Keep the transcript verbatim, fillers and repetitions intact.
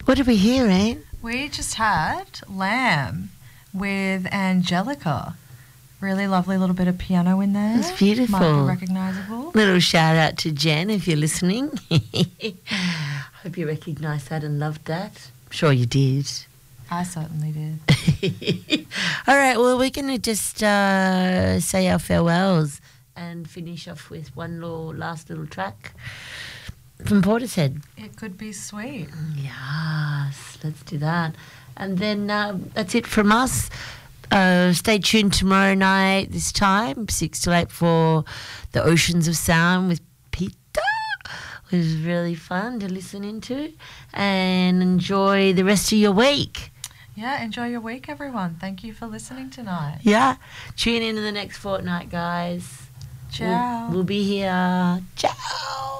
What did we hear, Anne? We just had Lamb with Angelica. Really lovely little bit of piano in there. It's beautiful. Might be recognisable. Little shout out to Jen if you're listening. Hope you recognised that and loved that. I'm sure you did. I certainly did. All right, well, we're going to just uh, say our farewells and finish off with one little, last little track from Portishead. It could be sweet. Yes, let's do that. And then uh, that's it from us. Uh, stay tuned tomorrow night this time, six to eight for the Oceans of Sound with Peter. It was really fun to listen into. And enjoy the rest of your week. Yeah, enjoy your week, everyone. Thank you for listening tonight. Yeah. Tune in to the next fortnight, guys. Ciao. We'll, we'll be here. Ciao.